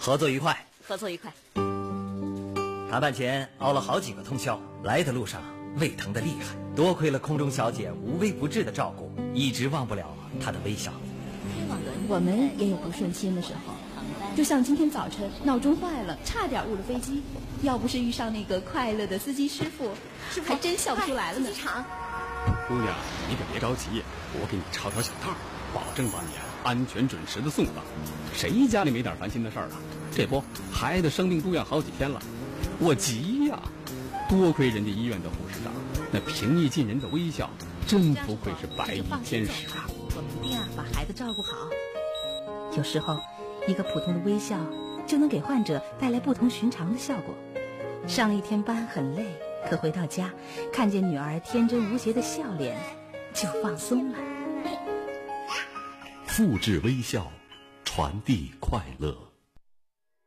合作愉快。 合作愉快。 谈判前熬了好几个通宵，来的路上胃疼得厉害，多亏了空中小姐无微不至的照顾，一直忘不了她的微笑。 我们也有不顺心的时候，就像今天早晨闹钟坏了，差点误了飞机，要不是遇上那个快乐的司机师傅，还真笑不出来了呢。 姑娘，你可别着急，我给你抄条小道，保证把你安全准时的送到。谁家里没点烦心的事儿啊？这不，孩子生病住院好几天了，我急呀！多亏人家医院的护士长，那平易近人的微笑，真不愧是白衣天使啊！ 我们一定把孩子照顾好。有时候，一个普通的微笑就能给患者带来不同寻常的效果。上了一天班很累，可回到家，看见女儿天真无邪的笑脸，就放松了。 复制微笑，传递快乐。